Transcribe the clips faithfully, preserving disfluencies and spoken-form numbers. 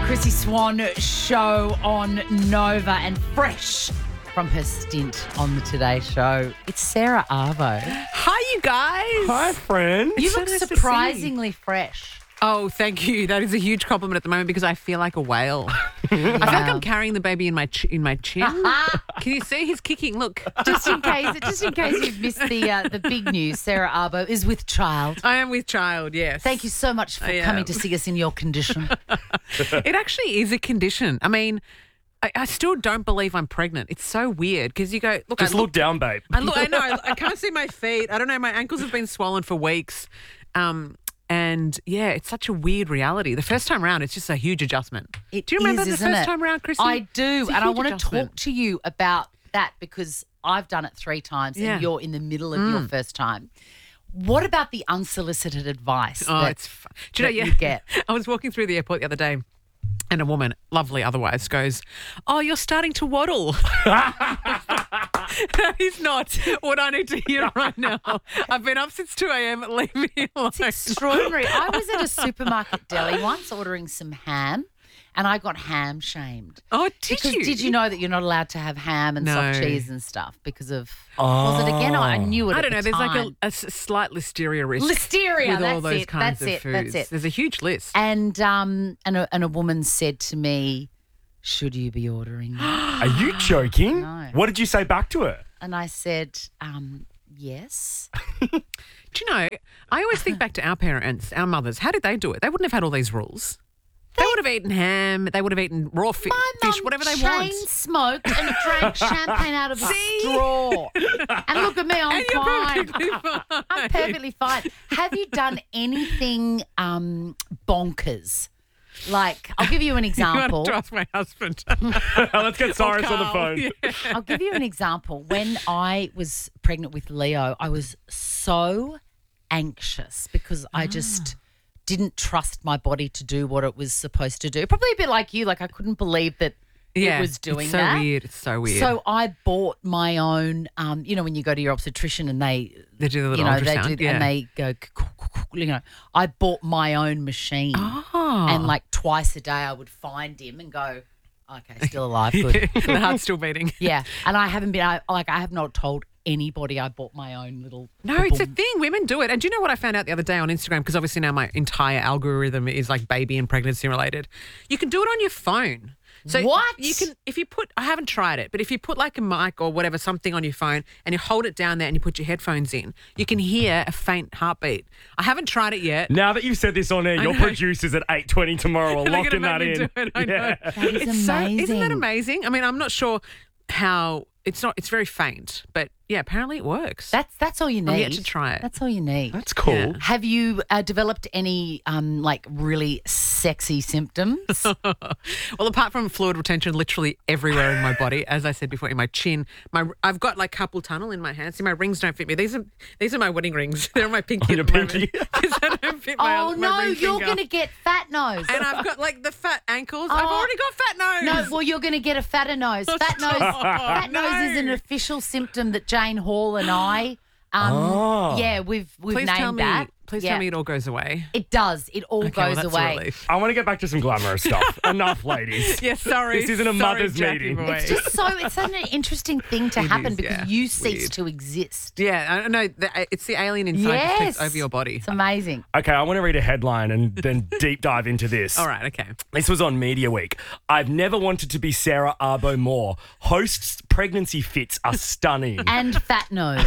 Chrissy Swan show on Nova, and fresh from her stint on the Today Show, it's Sarah Arvo. Hi, you guys. Hi, friend. You so look nice to see. surprisingly fresh. Oh, thank you. That is a huge compliment at the moment because I feel like a whale. I feel like I'm carrying the baby in my ch- in my chin. Can you see? He's kicking. Look. Just in case, just in case you've missed the uh, the big news, Sarah Arvo is with child. I am with child, yes. Thank you so much for I coming am. to see us in your condition. It actually is a condition. I mean, I, I still don't believe I'm pregnant. It's so weird because you go, look, Just I look down, babe. I look. I know. I, I can't see my feet. I don't know. My ankles have been swollen for weeks. Um, and yeah, it's such a weird reality. The first time round, it's just a huge adjustment. It do you remember is, the isn't first it? time round, Chrissy? I do, It's a and I huge want to adjustment. talk to you about that because I've done it three times Yeah. and you're in the middle of your first time. What about the unsolicited advice Oh, that, it's fun. Do you know, that yeah, you get? I was walking through the airport the other day and a woman, lovely otherwise, goes, "Oh, you're starting to waddle." That is not what I need to hear right now. I've been up since two a.m. Leave me alone. It's extraordinary. I was at a supermarket deli once ordering some ham, and I got ham shamed. Oh, did Because you? did you know that you're not allowed to have ham and soft No. cheese and stuff because of was it again? I knew it. I at don't know. the There's like time. a, a s- slight listeria risk Listeria. with That's all those it. kinds That's of it. foods. That's it. There's a huge list. And um and a and a woman said to me, "Should you be ordering that?" Are you joking? No. What did you say back to her? And I said, um, yes. Do you know, I always think back to our parents, our mothers. How did they do it? They wouldn't have had all these rules. They, would have eaten ham. They would have eaten raw fi- My fish, mum whatever they chain want. smoked and drank champagne out of a straw. And look at me, I'm And you're fine. perfectly fine. I'm perfectly fine. Have you done anything um, bonkers? Like, I'll give you an You example. want to ask my husband. Let's get Cyrus on the Carl, phone. yeah. I'll give you an example. When I was pregnant with Leo, I was so anxious because I just didn't trust my body to do what it was supposed to do. Probably a bit like you. Like, I couldn't believe that Yeah, it was doing it's so that. weird. It's so weird. So I bought my own, um, you know, when you go to your obstetrician and they, They do the little you know, they ultrasound, do, yeah. and they go, you know, I bought my own machine. Oh. And like twice a day I would find him and go, okay, still alive, good. the heart's still beating. Yeah, and I haven't been, I, like I have not told anybody I bought my own little. No, it's a thing. Women do it. And do you know what I found out the other day on Instagram? Because obviously now my entire algorithm is like baby and pregnancy related. You can do it on your phone. So What? You can, if you put, I haven't tried it, but if you put like a mic or whatever, something on your phone and you hold it down there and you put your headphones in, you can hear a faint heartbeat. I haven't tried it yet. Now that you've said this on air, I your know. producers at eight twenty tomorrow are They're locking gonna that make me in. do it, I know. Yeah. That is It's so- amazing. isn't that amazing? I mean, I'm not sure how, it's not, it's very faint, but yeah, apparently it works. That's that's all you need. I'm yet to try it. That's all you need. That's cool. Yeah. Have you uh, developed any um, like really sexy symptoms? Well, apart from fluid retention literally everywhere in my body, as I said before, in my chin, my I've got like carpal tunnel in my hands. See, my rings don't fit me. These are these are my wedding rings. They're on my pinky. On your at the moment pinky? 'cause they don't fit my, Oh my no, ring you're finger. going to get fat nose. And I've got like the fat ankles. I've Oh. already got fat nose. No, well, you're going to get a fatter nose. Fat nose. Fat No. nose is an official symptom that Jane Hall and I, um, Oh. yeah, we've we've please named tell me. that. Please Yeah. tell me it all goes away. It does. It all Okay, well, goes that's a away. relief. I want to get back to some glamorous stuff. Enough, ladies. Yeah, sorry. This isn't a Sorry, mother's Jackie meeting. boy. It's just so it's such an interesting thing to It happen is, because yeah. you cease Weird. to exist. Yeah, I know. the- It's the alien inside that Yes, takes over your body. It's amazing. Okay, I want to read a headline and then deep dive into this. All right, okay. This was on Media Week. I've never wanted to be Sarah Arbo more. Host's pregnancy fits are stunning. And fat nose.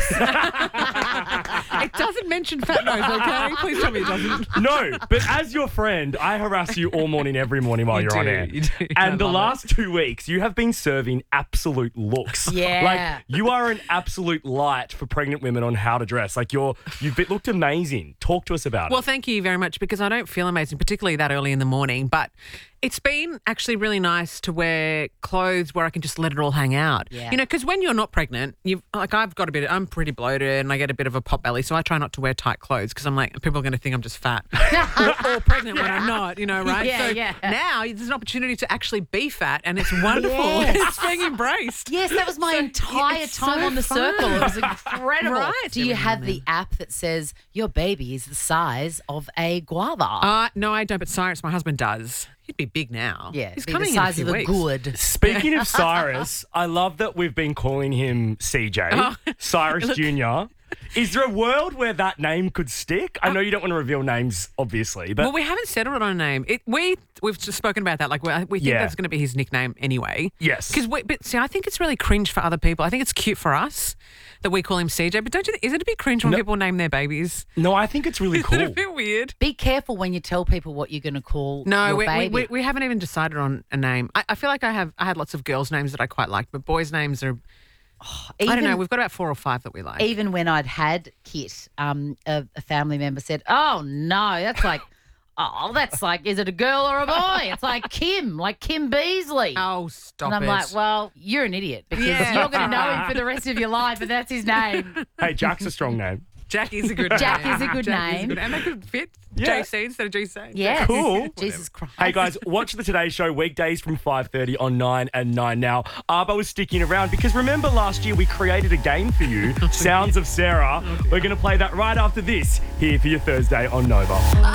It doesn't mention fat nose, okay? Please tell me it doesn't. No, but as your friend, I harass you all morning, every morning while You you're on do, air. you do. I And the love last two weeks, you have been serving absolute looks. Yeah. Like, you are an absolute light for pregnant women on how to dress. Like, you're, you've been, looked amazing. Talk to us about Well, it. thank you very much because I don't feel amazing, particularly that early in the morning. But it's been actually really nice to wear clothes where I can just let it all hang out. Yeah. You know, because when you're not pregnant, you've like I've got a bit. I'm pretty bloated and I get a bit of a pot belly, so I try not to wear tight clothes because I'm like people are going to think I'm just fat or, or pregnant when I'm not. You know, right? Yeah, so yeah. now there's an opportunity to actually be fat, and it's wonderful. Yes. It's being embraced. Yes, that was my So, entire it's time so on the fun. circle. It was incredible. Right. Do you Every have now the and app that says your baby is the size of a guava? Uh, no, I don't. But Cyrus, my husband, does. He'd be big now. Yeah, he's be coming the size in a of few a weeks. gourd. Speaking of Cyrus, I love that we've been calling him C J, Oh. Cyrus Look. Junior Is there a world where that name could stick? I know you don't want to reveal names, obviously, but Well, we haven't settled on a name. It, we we've just spoken about that. Like we, we think Yeah. that's going to be his nickname anyway. Yes. Because but see, I think it's really cringe for other people. I think it's cute for us that we call him C J. But don't you? Think, is it a bit cringe when No. people name their babies? no, I think it's really Is it a cool. bit weird? Be careful when you tell people what you're going to call No, your we, we, baby. we, we haven't even decided on a name. I, I feel like I have. I had lots of girls' names that I quite liked, but boys' names are. even, I don't know. We've got about four or five that we like. even when I'd had Kit, um, a, a family member said, "Oh no, that's like, oh, that's like, is it a girl or a boy? It's like Kim, like Kim Beasley." Oh, stop and I'm it! like, well, you're an idiot because Yeah. you're going to know him for the rest of your life, and that's his name. Hey, Jack's a strong name. Jack is a good Jack name. is a good Jack is name. good- and they could fit Yeah. J C instead of G C. Yes. Cool. Jesus Christ. Hey guys, watch the Today Show weekdays from five thirty on nine and nine now. Arbo is sticking around because remember last year we created a game for you, Sounds of Sarah. We're going to play that right after this here for your Thursday on Nova.